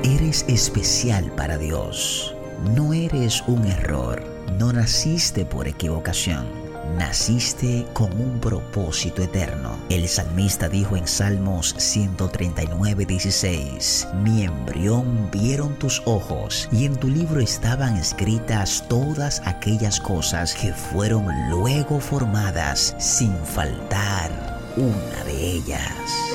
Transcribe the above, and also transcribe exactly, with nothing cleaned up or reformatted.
Eres especial para Dios. No eres un error. No naciste por equivocación. Naciste con un propósito eterno. El salmista dijo en Salmos ciento treinta y nueve, dieciséis: Mi embrión vieron tus ojos, y en tu libro estaban escritas todas aquellas cosas que fueron luego formadas, sin faltar una de ellas.